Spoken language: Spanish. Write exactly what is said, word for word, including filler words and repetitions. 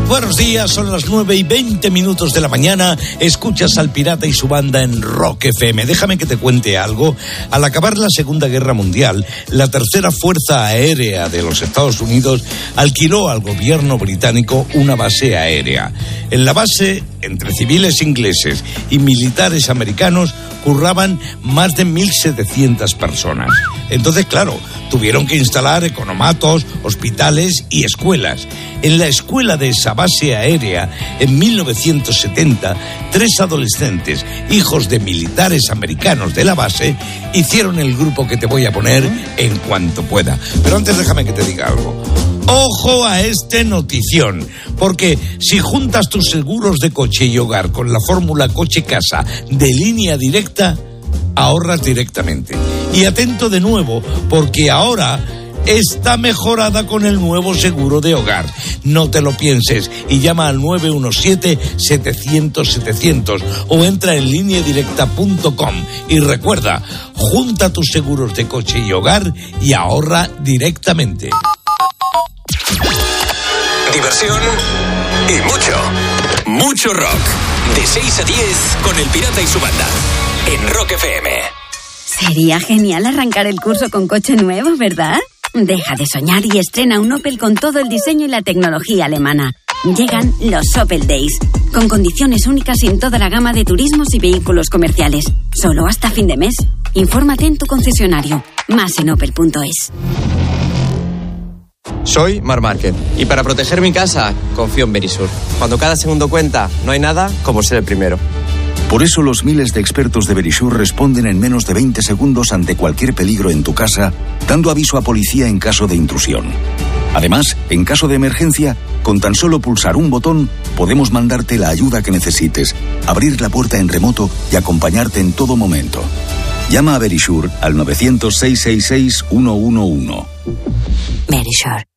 Buenos días, son las nueve y veinte minutos de la mañana. Escuchas al Pirata y su banda en Rock F M. Déjame que te cuente algo. Al acabar la Segunda Guerra Mundial, la tercera Fuerza Aérea de los Estados Unidos alquiló al gobierno británico una base aérea. En la base, entre civiles ingleses y militares americanos, curraban más de mil setecientas personas. Entonces, claro, tuvieron que instalar economatos, hospitales y escuelas. En la escuela de esa base aérea, en mil novecientos setenta, tres adolescentes, hijos de militares americanos de la base, hicieron el grupo que te voy a poner en cuanto pueda. Pero antes déjame que te diga algo. Ojo a este notición, porque si juntas tus seguros de coche y hogar con la fórmula coche-casa de Línea Directa, ahorras directamente. Y atento de nuevo, porque ahora está mejorada con el nuevo seguro de hogar. No te lo pienses y llama al nueve uno siete, setecientos, setecientos o entra en línea directa punto com y recuerda, junta tus seguros de coche y hogar y ahorra directamente. Diversión y mucho, mucho rock. De seis a diez con el Pirata y su banda en Rock F M. Sería genial arrancar el curso con coche nuevo, ¿verdad? Deja de soñar y estrena un Opel con todo el diseño y la tecnología alemana. Llegan los Opel Days, con condiciones únicas en toda la gama de turismos y vehículos comerciales. Solo hasta fin de mes. Infórmate en tu concesionario. Más en opel punto es. Soy Mar Márquez y para proteger mi casa confío en Verisur. Cuando cada segundo cuenta, no hay nada como ser el primero. Por eso los miles de expertos de Verisur responden en menos de veinte segundos ante cualquier peligro en tu casa, dando aviso a policía en caso de intrusión. Además, en caso de emergencia, con tan solo pulsar un botón, podemos mandarte la ayuda que necesites, abrir la puerta en remoto y acompañarte en todo momento. Llama a Verisur al nueve cero cero, seis seis seis, uno uno uno. Verisur.